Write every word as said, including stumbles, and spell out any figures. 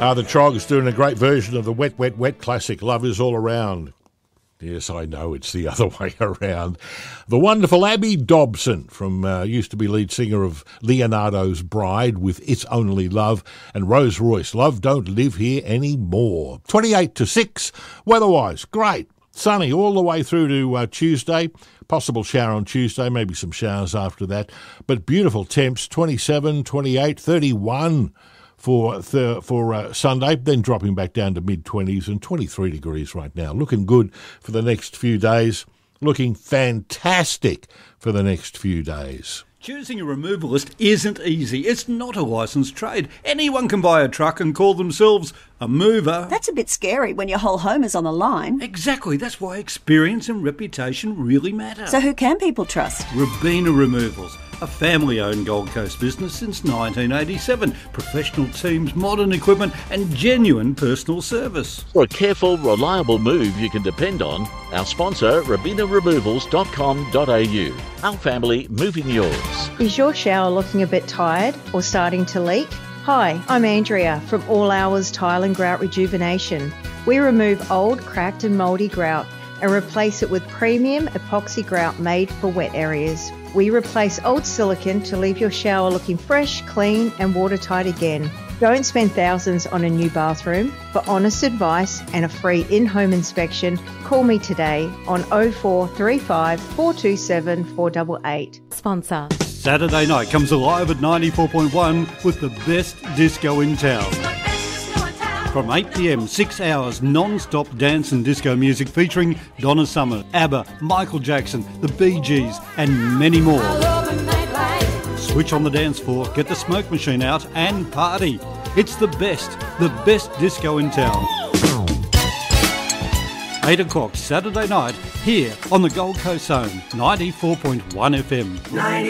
Uh, the Trogs doing a great version of the Wet, Wet, Wet classic, Love Is All Around. Yes, I know, it's the other way around. The wonderful Abby Dobson, from uh, used to be lead singer of Leonardo's Bride with It's Only Love, and Rose Royce, Love Don't Live Here Anymore. twenty-eight to six, weather-wise, great. Sunny all the way through to uh, Tuesday. Possible shower on Tuesday, maybe some showers after that. But beautiful temps, twenty-seven, twenty-eight, thirty-one for th- for uh, Sunday, then dropping back down to mid-twenties and twenty-three degrees right now. Looking good for the next few days. Looking fantastic for the next few days. Choosing a removalist isn't easy. It's not a licensed trade. Anyone can buy a truck and call themselves a mover. That's a bit scary when your whole home is on the line. Exactly. That's why experience and reputation really matter. So who can people trust? Robina Removals, a family-owned Gold Coast business since nineteen eighty-seven. Professional teams, modern equipment and genuine personal service. For a careful, reliable move you can depend on, our sponsor, robina removals dot com dot a u. Our family moving yours. Is your shower looking a bit tired or starting to leak? Hi, I'm Andrea from All Hours Tile and Grout Rejuvenation. We remove old, cracked and mouldy grout and replace it with premium epoxy grout made for wet areas. We replace old silicone to leave your shower looking fresh, clean and watertight again. Don't spend thousands on a new bathroom. For honest advice and a free in-home inspection, call me today on oh four three five, four two seven, four eight eight. Sponsor. Saturday night comes alive at ninety-four point one with the best disco in town. From eight p.m, six hours non-stop dance and disco music featuring Donna Summer, ABBA, Michael Jackson, the Bee Gees and many more. Switch on the dance floor, get the smoke machine out and party. It's the best, the best disco in town. eight o'clock Saturday night here on the Gold Coast Zone, ninety-four point one F M.